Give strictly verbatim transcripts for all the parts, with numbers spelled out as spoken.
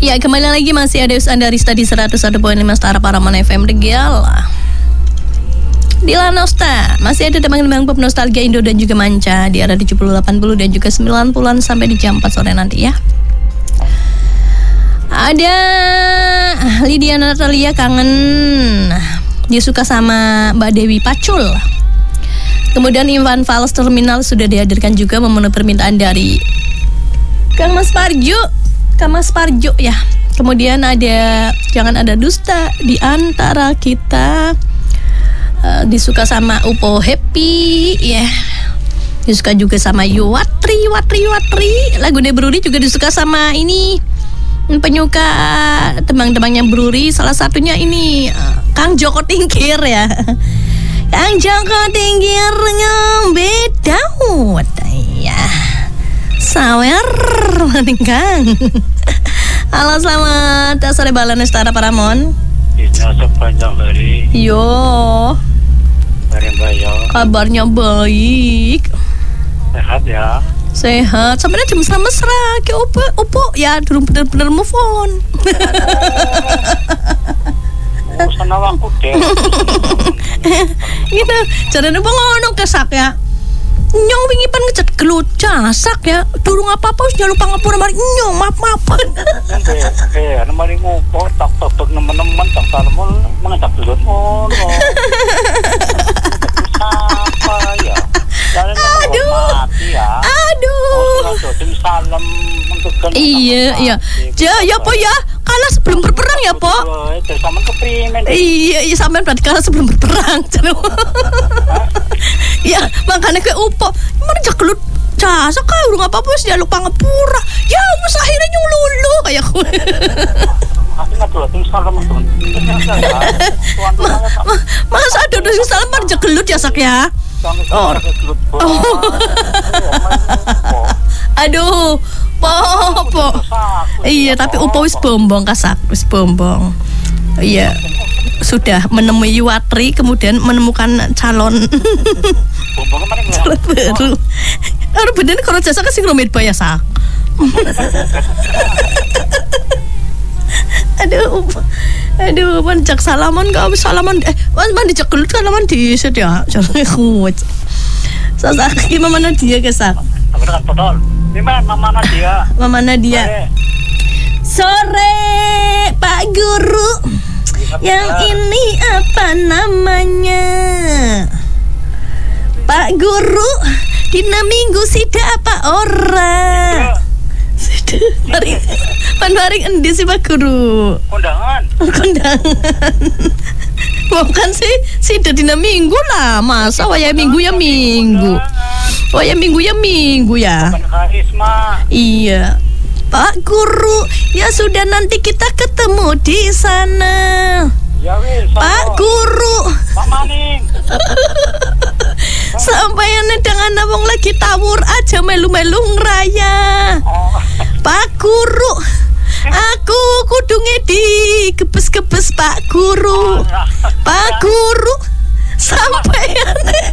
Ya, kembali lagi masih ada Anda Rista di seratus satu koma lima Setara Paraman F M Regel. Dila Nosta, masih ada tembang-tembang pop nostalgia Indo dan juga manca di era tujuh puluh, delapan puluh dan juga sembilan puluhan sampai di jam empat sore nanti ya. Ada Lydia Natalia kangen, dia suka sama Mbak Dewi Pacul. Kemudian Ivan Fals Terminal sudah dihadirkan juga memenuhi permintaan dari Kang Mas Parjo, Kang Mas Parjo ya. Kemudian ada Jangan Ada Dusta di Antara Kita. Uh, disuka sama Upo Happy ya, yeah. Disuka juga sama Yu Watri Watri Watri. Lagu Bruri juga disuka sama ini penyuka tembang-tembangnya Bruri. Salah satunya ini uh, Kang Joko Tingkir ya. Kang Joko Tingkirnya beda ya. Sawer maning Kang. Halo, selamat sore Balane Setara Paramon. Kita sepanjang hari. Yo. Bayo. Kabarnya baik. Sehat ya. Sehat. Sampai jam mesra-mesra ke opo opo ya durung bener-bener move on. Oh, sana aku deh. Gitu. Jarane wong ngono kesak ya. Nyong wingi pan ngecat gelut casak ya. Durung apa-apa wis njaluk pangapura mari nyong maaf-maafan. Eh, ana mari ngopo tak tebek nemen-nemen tak salmon mengajak gelut ngono. Apa ya? Aduh. Ya. Aduh. Tim salam untuk kan. Iya, iya. Ya, ya po ya. Kalah sebelum berperang ya, Po. Sampean keprimen. Iya, iya sampean berarti kalah sebelum berperang. Ya, makanya kayak Upo. Mana jakelut jasa kah urung apa-apa wis dialog pangapura. Ya, wis akhirnya nyung lulu kayak aku. Mas ada udah salam pan jakelut ya sak ya. Oh. Aduh, Po, Po. Iya, tapi Upo wis bombong kasak, wis bombong. Iya. Sudah menemui Watri, kemudian menemukan calon calon baru. Harus bener kalau jasa kasih rumit bayar sak. Aduh, aduh, manjak salaman kau salaman eh, man dijak gelut salaman di sedia, jangan kuat. Sasak gimana dia kesak? Aku dengan potol. Dimana Mama Nadia? Mama Nadia. Sore Pak Guru. Yang ini apa namanya? Pak Guru, dina minggu sida apa ora? Sida. Mari, pan mari endi sih Pak Guru? Kondangan. Kondangan. Bukan sih, sida dina minggu lah. Masa waya minggu ya minggu. Waya minggu ya minggu ya. Karisma. Iya. Pak Guru, ya sudah nanti kita ketemu di sana. Ya wis. Pak Guru. Pak Maning. Sampai dengan wong lagi tawur aja melu-melu ngraya. Oh. Pak Guru, aku kudunge di gebes-gebes Pak Guru. Pak Guru, sampai aneh.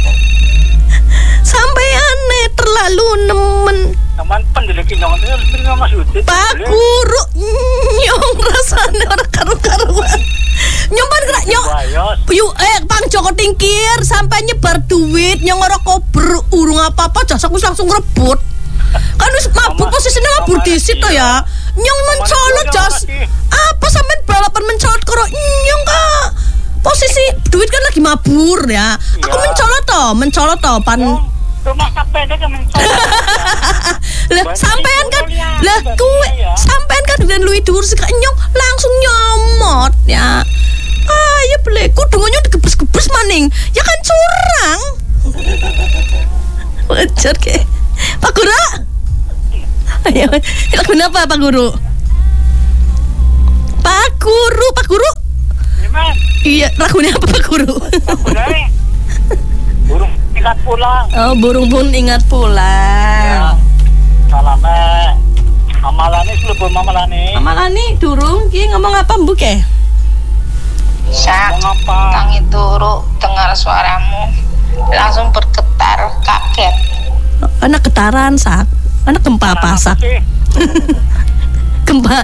Sampai aneh terlalu nemen. Teman pendeleki nyong itu sebenarnya Mas Udit. Pak Guru nyong rasane ora karu-karuan. Nyong pan gerak nyong. Yu eh Bang Joko Tingkir sampai nyebar duit nyong ora kober urung apa-apa jasa wis langsung rebut. Kan wis mabuk posisine mabur disit to ya. Nyong mencolot jas. Apa sampean balapan mencolot karo nyong Kak? Posisi duit kan lagi mabur ya. Aku mencolot to, mencolot to pan. Rumah kapendek yang mencolot. Lah sampean kan lah kuwe sampean kan dengan luwih dhuwur sik nyong langsung nyomot ya. Ah ya ble kudungannya digebes-gebes maning. Ya kan curang. Wajar ke. Pak Guru. Ayo, kenapa Pak Guru? Pak Guru, Pak Guru. Gimana? Iya, lagunya apa Pak Guru? Lagunya burung ingat pulang. Oh, burung pun ingat pulang. Ya. Salame. Amalane selebur mamalane. Amalane durung ki ngomong apa Mbuk e? Sak, Kang itu ru dengar suaramu langsung bergetar kaget. Anak getaran sak, anak gempa apa sak? Gempa,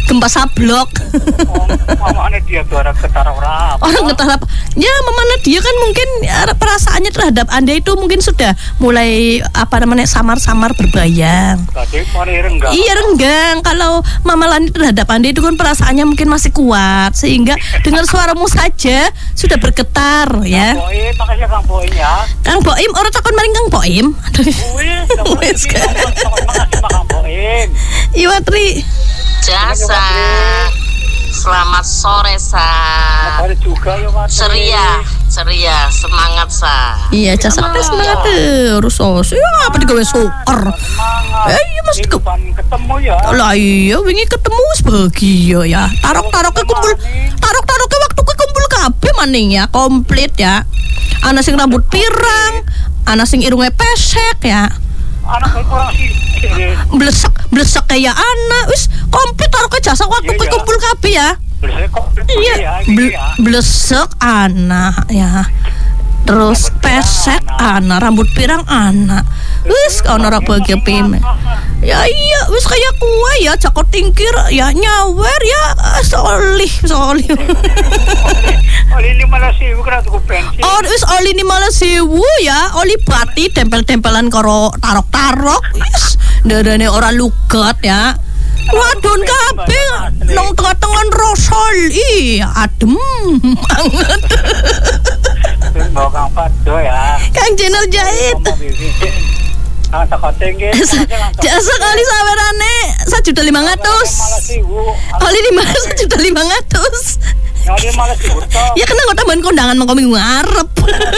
gempa sablok. Oh, mamanya dia suara getar ora. Orang getar apa? Ya, mamanya dia kan mungkin ya, perasaannya terhadap Anda itu mungkin sudah mulai apa namanya samar-samar berbayang. Tadi mari renggang. Iya renggang. Kalau Mama Lani terhadap Anda itu kan perasaannya mungkin masih kuat sehingga dengar suaramu saja sudah bergetar ya. Kang Boim, makasih Kang Boim ya. Kang Boim, orang takon maring Kang Boim. Wih, makasih Kang Boim. Iya Tri. Jasa. Selamat sore, Sa. Hari juga ya, Mas. Ceria, ceria, semangat, Sa. Iya, jasa teh semangat terus sos. Ya apa digawe suker. Semangat. Eh, iya mesti ke ketemu ya. lah iya wingi ketemu sebagia ya. Tarok-taroknya kumpul. Tarok-taroknya waktu ke kumpul kabeh maning ya, komplit ya. Ana sing rambut pirang, ana sing irunge pesek ya. Anak kurang sih. Blesek, blesek kayak anak. Wis komplit taroknya jasa waktu Iya, ke iya. kumpul kabeh ya. Biasanya komplit Iya, ya. ble- ya. blesek anak ya. Terus Rambut pirang pesek anak. anak, rambut pirang anak. Wis ono ora bahagia pime. Ya iya, wis kayak kue ya, cakot tingkir ya nyawer ya solih solih. Oli lima belas ribu kena tuku bensin. Oh, wis oli ni malah sewu ya, oli bati tempel-tempelan karo tarok-tarok. Wis darane ora lugat ya. Wadon kabeh nang tengah-tengah rosol. Iya, adem banget. Terus bawa Kang Fado ya. Kang Jenal jahit. Ngomong bibit. Kang Teko tinggi. Jasa kali sawerane satu juta lima ratus. Oli lima satu juta lima ratus. Oli malas ribu toh. Ya kena nggak tambahan kondangan mau minggu ngarep.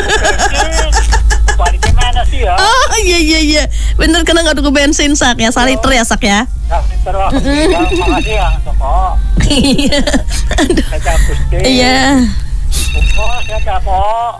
Balik mana sih ya? Oh iya iya iya. Bener kena nggak tuku bensin sak ya, saliter ya sak ya. Nah, terus makasih ya Toko. Iya. Aduh. Saya Gusti. Iya. Oh, saya Toko.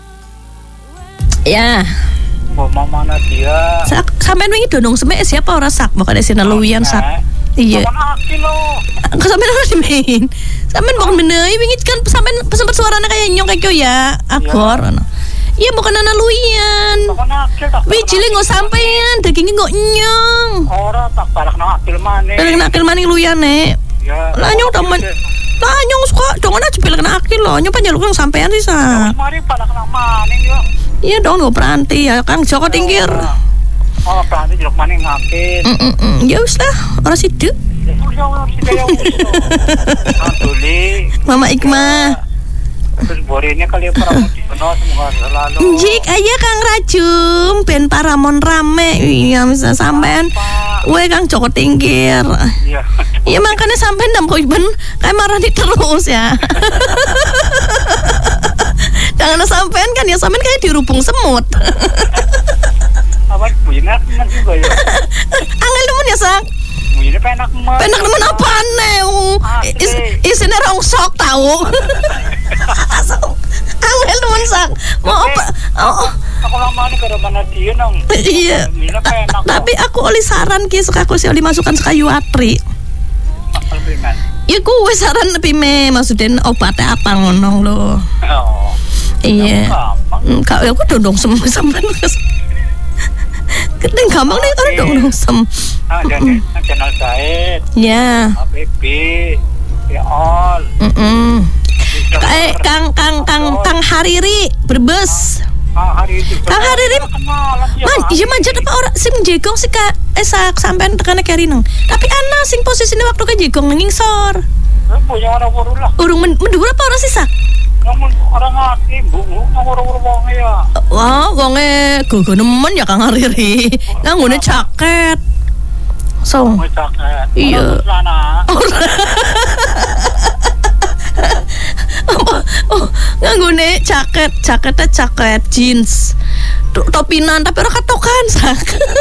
Ya. Mau mana dia? Sak sampean wingi dondong semek siapa ora sak bakal desi luwian sak. Iya. Mana aki lo? Kok sampean ora dimain? Sampean bakal menei wingi kan sampean sempat suaranya kayak nyong kayak ya. Agor ono. Iya bukan anak luian. Mana aki tak? Wijile nggak sampean, dagingnya nggak nyong. Ora tak barak nang akil maneh. Pilih nakil maning luian nek. Ya. Lah nyong temen. Lah nyong suka dongan aja pilih kena akil loh. Nyong panjaluk yang sampean sih sa. Mari barak nang maning yo. Iya dong gue peranti ya Kang Joko Tingkir. Oh, berarti jeruk maning ngakit. Mm -mm -mm. Ya wis lah, orang situ. Ya udah si kaya usul. Alhamdulillah. Mama Ikma. Terus borenya kali para mudik penuh semoga selalu. Jik aja Kang Rajum, ben paramon rame. Iya bisa sampean. Weh Kang Joko Tingkir. Iya. Iya makanya sampean dam kok ben kayak marah di terus ya. Jangan sampean kan ya sampean kayak dirubung semut. Apa buyina kan juga ya. Angel temen ya Sak. Buyina penak mah. Penak temen apa nih? Is, isinya rongsok tahu. Angel temen Sak. Mau apa? Oh. Aku lama nih ke mana dia nang. Iya. Buyina penak. Tapi aku oli saran ki suka aku sih oli masukan sekayu atri. Ya gue saran pime maksudin obatnya apa ngono lo. Oh. Iya. Kak aku dondong sem sampean. Keteng gampang nih kan dondong sem. Ah, jadi channel Said. Ya. A B B. Ya all. Mm. Eh Kang Kang Kang Kang Hariri berbes. Ah, hari itu. Kang Hariri. Man, iya manjat apa orang sing jegong sih Kak. Eh sak sampean tekane kerineng. Tapi ana sing posisine waktu ke jegong ngingsor. Punya orang baru lah. Urung men- mendur apa orang sih Sak? Namun orang ngati, bu, orang-orang wong ya. Wah, wonge gogo nemen ya Kang Hariri. Nganggone jaket. So. Mau jaket. Iya. Sana. Oh, nganggone jaket, jaketnya jaket jeans. To- Topinan tapi ora katokan sak.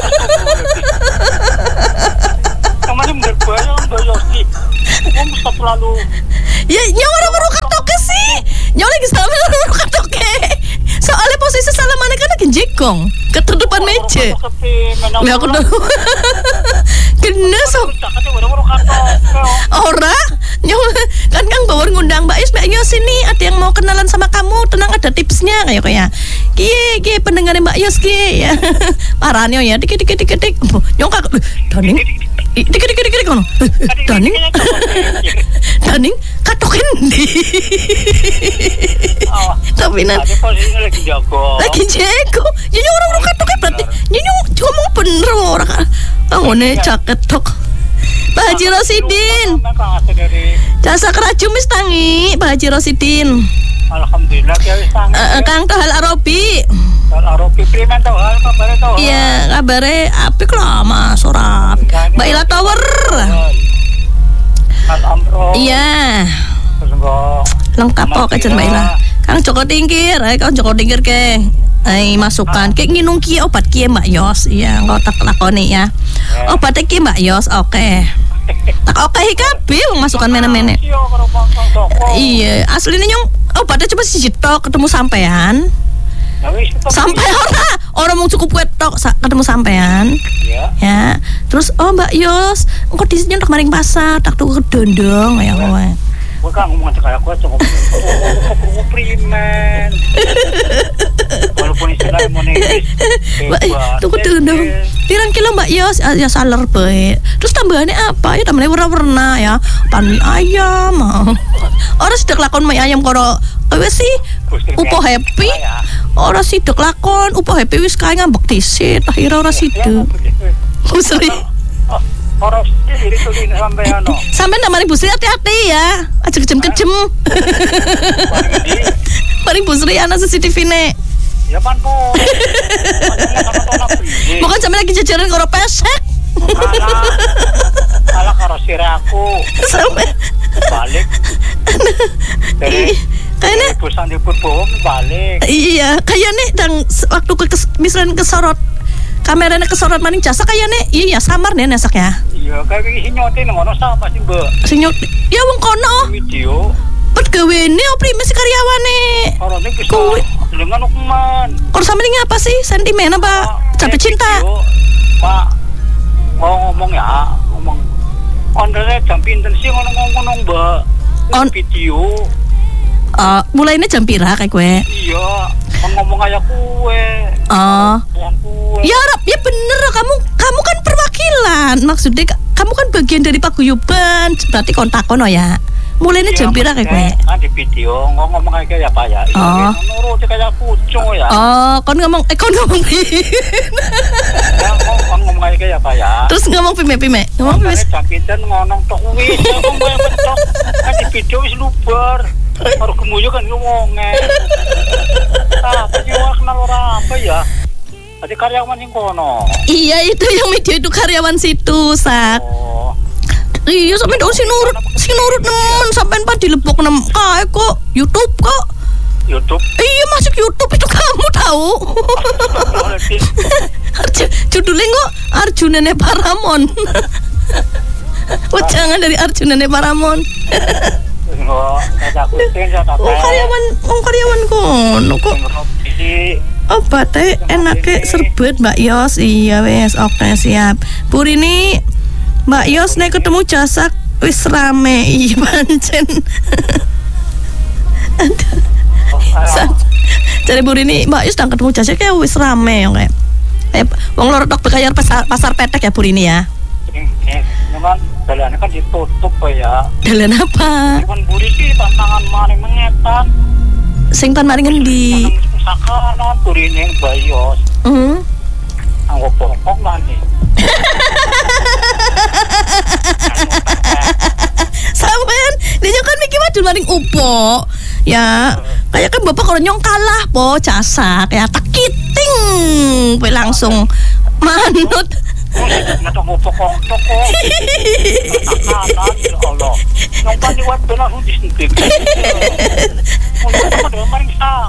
Kemarin berbayang bayang sih. Kamu bisa selalu. Ya, nyawa ora perlu katoke sih. Nyawa lagi salah ora perlu katoke. Soalnya posisi salah mana kan lagi jekong ke depan meja. Ya aku udah. Kena so. Ora, nyawa kan Kang Bawor ngundang Mbak Is, Mbak Yos sini ada yang mau kenalan sama kamu, tenang ada tipsnya kayak kayak. Kie, kie pendengar Mbak Yos kie ya. Parahnya ya, dikit dikit dikit dik. Nyong kak, Daning. Dikit-dikit ngono. Daning. Daning katoken ndi. Tapi nanti posisinya lagi jago. lagi jago. Nyanyi orang-orang katoke berarti nyanyi ngomong bener orang. Ah ngene jaket tok. Pak Haji Rosidin. Jasa kerajum wis tangi, Pak Haji Rosidin. Alhamdulillah ya wis tangi. Uh, Kang Tohal Arobi. Tohal Arobi primen Tohal kabare Tohal. Iya, kabare apik lah Mas ora. Mbak Ila Tower. Mas Amro. Iya. Terus kok Lengkap kok kajen Mbak Ila. Kang Joko Tingkir, ae Kang Joko Tingkir ke. Ai masukan kek nginung ki obat ki Mbak Yos. Iya, engko tak lakoni ya. Obat ki Mbak Yos, oke. Tak oke kabeh wong masukan mene-mene. Iya, asline nyong obatnya cuma siji tok ketemu sampean. Sampai ora, orang mau cukup wetok ketemu sampean. Iya. Ya. Terus oh Mbak Yos, engko disini ndak maring pasar, tak tuku kedondong ya kowe. Kowe kan ngomong kayak aku cukup cukup primen. Walaupun istilahnya monetis. Mbak, tuku kedondong. Pirang kilo Mbak Yos? Ya saler bae. Terus tambahannya apa? Ya tambahannya warna-warna ya. Panwi ayam. Ora sidak lakon mie ayam karo kowe sih upo happy. Ora sidak lakon upo happy wis kae ngambek disit. Akhire ora sidak. Busri. Ora sithik iki sampean no. Sampeyan ndak mari Busri hati-hati ya. Aja kejem-kejem. Mari Busri ana C C T V-ne. Ya pan po. Bukan sampe lagi jajaran karo pesek. Ala karo sira aku. Sampe balik. Dari kayaknya pesan di pun balik. Iya, kayaknya dan waktu ke misalnya kesorot kameranya kesorot maning jasa kayaknya iya samar nih nesak ya. Iya, kayak gini nyotin ngono sama sih Mbak. Sinyot, ya wong kono. Video. Pet gawene opri masih karyawane. Orangnya bisa dengan hukuman. Kor sampe ini apa sih? Sentimen apa? Sampai cinta. Pak, mau ngomong ya, ngomong. Ondalnya jam pinten sih ngomong-ngomong Mbak. On video. Uh, mulainya jam pira kayak gue? Iya, ngomong kayak kue. Oh. Kue. Ya Rap, ya bener kamu kamu kan perwakilan. Maksudnya kamu kan bagian dari paguyuban. Berarti kontak kono ya. Mulainya jam pira kayak gue? Kan di video ngomong kayak ya Pak ya. Oh. Nurut kayak kucing ya. Oh, kon ngomong eh kon ngomong. Ya, ngomong kayak ya Pak ya. Terus ngomong pime-pime. Ngomong pime. Jam pinten ngonong tok wis ngomong yang betok. Kan di video wis lubar. Baru kemuyu kan ngomongnya. Ah, penjual kenal orang apa ya? Tadi karyawan yang kono. Iya itu yang media itu karyawan situ sak. Oh. Iya sampai dong si nurut si nurut nemen sampai pas dilebok nem kae kok YouTube kok. YouTube. Iya masuk YouTube itu kamu tahu. Arju, judulnya kok Arjunane Paramon. Ujangan dari Arjunane Paramon. Oh, oh karyawan, oh karyawan kono kok. Obatnya enaknya serbet Mbak Yos. Iya wes, oke siap. Pur ini Mbak Yos nek ketemu jasa wis rame. Iya pancen. Cari Pur ini Mbak Yos nang ketemu jasa kayak wis rame kayak. Kayak wong loro tok bekayar pasar, pasar petek ya Pur ini ya. Memang jalannya kan ditutup ya. Jalan apa? Cuman buri sih tantangan maring mengetan. Sing tan maring ngendi? Sakanan buri ning Mbak Yos. Heeh. Anggo pokok mani. Sampean, dia kan mikir wadul maring upo. Ya, kayak kan bapak kalau nyong kalah po jasa kayak tak kiting, pe langsung manut. Nggak mau pokok-pokok. Takanan, ya Allah. Yang paling buat benar lu disentik. Untuk apa dia maring sak.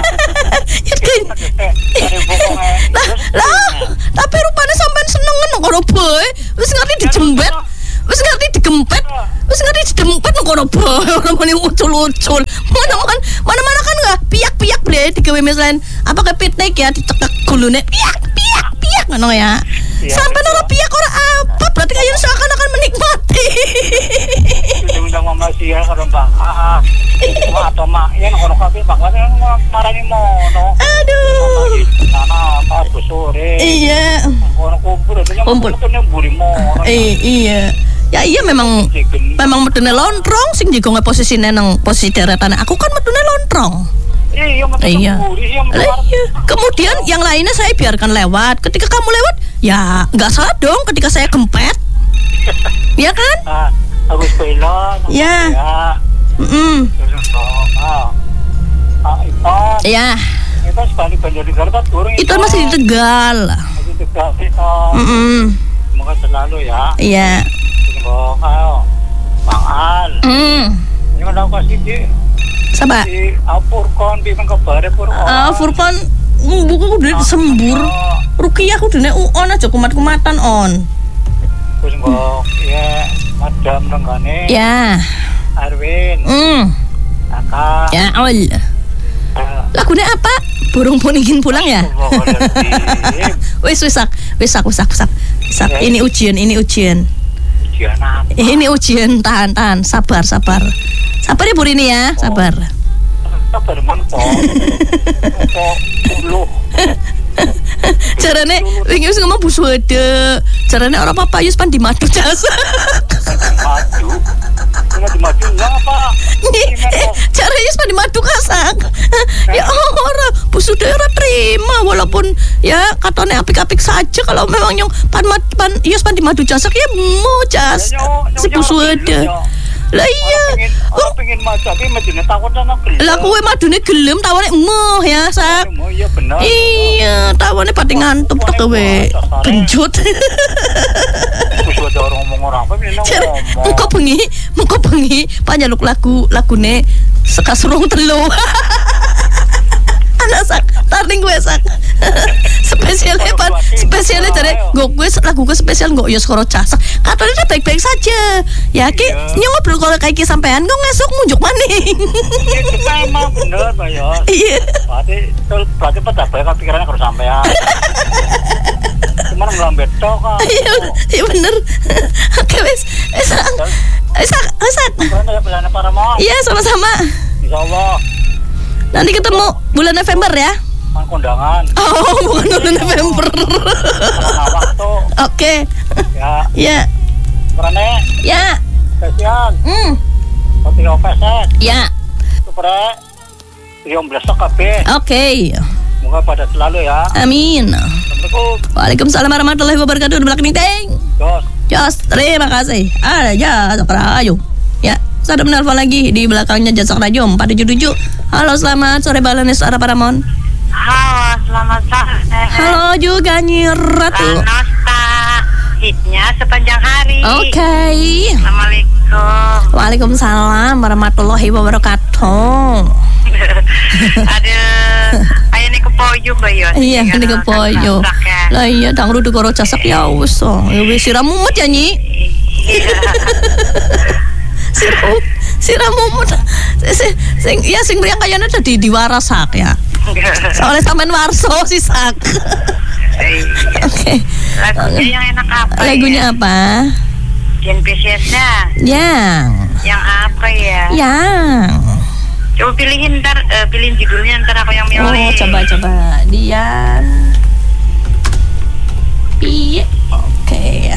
Lah, tapi rupanya sampean seneng ngono boy. Wis ngerti dijembet. Wis ngerti digempet. Wis ngerti didempet ngono boy. Ora muni ucul-ucul. Mana-mana mana-mana kan enggak piyak-piyak bre digawe misalnya apa ke piknik ya dicekek gulune piyak piyak piyak ngono ya. Sampai ora piyak ora apa berarti kayaknya seakan-akan menikmati. Undang Mama Sia karo Mbak A. Mak atau Mak Yen kono kabeh bakwane marani mono. Aduh. Sana pas sore. Iya. Kono kumpul itu Kumpul. nyampe mburi mono. Eh, iya. Ya iya memang memang medune lontrong sing jigong posisine nang posisi deretan. Aku kan medune lontrong. Iya, Iya. mburi iya. Lah, iya. Kemudian yang lainnya saya biarkan lewat. Ketika kamu lewat, ya nggak salah dong. Ketika saya kempet, ya kan? Ah, agus belon. Ya. Ya. Mm. Terus ah. Ah, itu. Ya, Itu sekali banjir di Garut turun itu masih di Tegal. Masih Tegal itu. Mm-mm. Semoga selalu ya. Iya. Semoga ayo. Bang Al. Mm. Ini kan aku kasih di Saba. di Apurkon di Mangkabare Purkon. Ah, Furkon buku udah sembur. Rukiah udah on aja kumat-kumatan on. Terus enggak ya Madam Renggane. Ya. Arwin. Mm. Kakak. Ya, ol. eh, Lagunya apa? Burung pun ingin pulang ya? Astagfirullahaladzim. Wis wisak, wisak, wisak, wisak. Wisak. Ya. Ini ujian, ini ujian. Ujian apa? Ini ujian, tahan, tahan, sabar, sabar. Sabar ya Bu Rini ya, sabar. Sabar menpo. Menpo dulu. Carane wingi wis ngomong Bu Swede. Carane ora apa-apa yus pan di madu jasa. Maju. Cuma di maju enggak apa? Carane yus pan di madu kasak. Ya ora, Bu Swede ora terima walaupun ya katanya apik-apik saja kalau memang yang pan pan yus pan di madu jasa ya mau jas. Si Bu Swede. Lah iya. Orang pengen maju tapi madune takut ana gelem. Lah kowe madune gelem tawane emoh ya, Sak. Oh iya bener. Iya, tawane pati ngantuk tek kowe. Genjut. Wis ada orang ngomong ora apa meneh ngomong. Engko bengi, engko bengi panjaluk lagu lagune Sekasrung Telu. Anak Sak, tarning gue Sak. Spesialnya pan, spesialnya jadi gue gue lagu gue spesial gue ya skoro casak. Katanya dia baik-baik saja. Ya ki, ngobrol kalau kayak sampean gue ngesuk munjuk maning. Itu memang bener, Pak ya. Iya. Berarti berarti pada baik pikirannya kalau sampean. Cuman ngelambet tok kan. Iya, iya bener. Oke wes, Sak, Sak, Sak. Karena ya pelayanan para mohon. Iya sama-sama. Insyaallah. Nanti ketemu bulan November ya. Kan kondangan. Oh, bukan bulan November. Karena waktu. Oke. Ya. Ya. Karena Ya. spesial. Hmm. Kopi opesek. Ya. Supaya yang blesok kabeh. Oke. Semoga pada selalu ya. Amin. Assalamualaikum. Waalaikumsalam warahmatullahi wabarakatuh. Belakang ting. Jos. Jos, terima kasih. Ada jasa ayo. Ya, saya ada menelpon lagi di belakangnya jasa radio empat tujuh tujuh. Halo, selamat sore Balanes Ara Paramon. Halo, selamat sore. Halo juga Nyiratu. Nosta, hitnya sepanjang hari. Oke. Assalamualaikum. Waalaikumsalam warahmatullahi wabarakatuh. Aduh, ayo nih ke Poyo, Bayo. Iya, ini ke Poyo. Lah iya, tang rudu karo casak ya wis. Ya wis siramu mut ya Nyi. Iya. Siramu, siramu mut. Sing sing ya sing yang kayane tadi diwarasak ya. Soalnya sampean warso si Sak. Oke. Lagunya yang enak apa? Lagunya ya? apa? Gen Piscesnya. Yang. Yang apa ya? Yang. Coba pilihin ntar, uh, pilihin judulnya ntar aku yang Oh, milih. coba coba. Dian. Piye? Oke.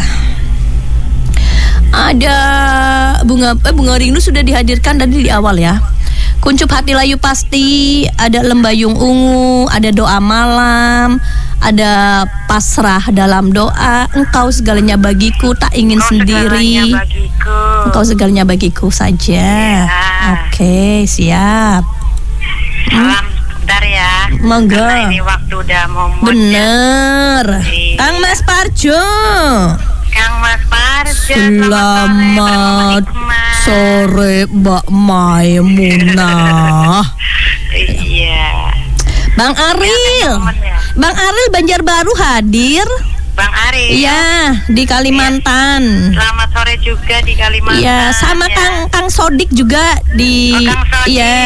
Ada bunga eh, bunga rindu sudah dihadirkan tadi di awal ya. Kuncup hati layu pasti, ada lembayung ungu, ada doa malam, ada pasrah dalam doa, engkau segalanya bagiku, tak ingin Engkau sendiri. segalanya bagiku. Engkau segalanya bagiku saja. Ya. Oke, siap. Salam bentar ya. Monggo. Karena ini waktu udah mau mau- Bener. Iya. Kang Mas Parjo. Kang Mas Parjo. Selamat sore Mbak Maimunah. Iya. Bang Aril. Temen ya. Bang Aril Banjarbaru hadir. Bang Ari. Iya, di Kalimantan. Selamat sore juga di Kalimantan. Iya, sama ya. Kang Kang Sodik juga di Oh, Kang Sodik. iya.